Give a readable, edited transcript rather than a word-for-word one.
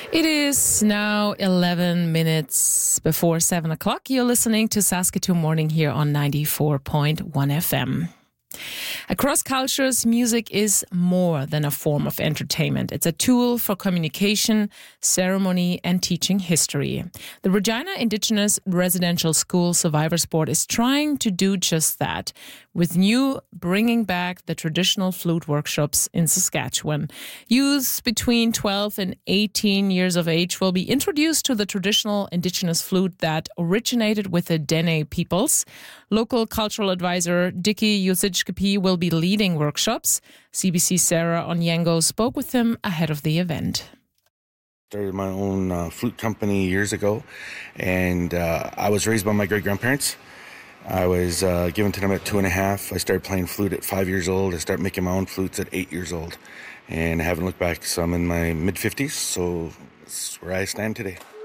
It is now 11 minutes before 7 o'clock. You're listening to Saskatoon Morning here on 94.1 FM. Across cultures, music is more than a form of entertainment. It's a tool for communication, ceremony, and teaching history. The Regina Indigenous Residential School Survivors Board is trying to do just that, with new bringing back the traditional flute workshops in Saskatchewan. Youths between 12 and 18 years of age will be introduced to the traditional Indigenous flute that originated with the Dene peoples. Local cultural advisor Dickie Yosijkapi will be leading workshops. CBC Sarah Onyango spoke with him ahead of the event. Started my own flute company years ago, and I was raised by my great-grandparents. I was given to them at 2.5. I started playing flute at 5 years old. I started making my own flutes at 8 years old, and I haven't looked back. So I'm in my mid-50s, so that's where I stand today.